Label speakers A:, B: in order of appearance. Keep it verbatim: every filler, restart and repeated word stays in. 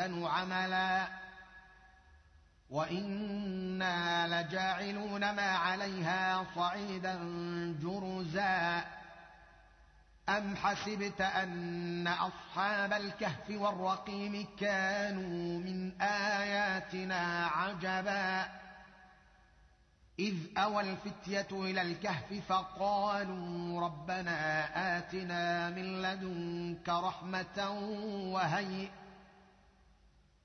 A: احسن عملا وإنا لجاعلون ما عليها صعيدا جرزا أم حسبت أن أصحاب الكهف والرقيم كانوا من آياتنا عجبا إذ أوى الفتية إلى الكهف فقالوا ربنا آتنا من لدنك رحمة وهيئ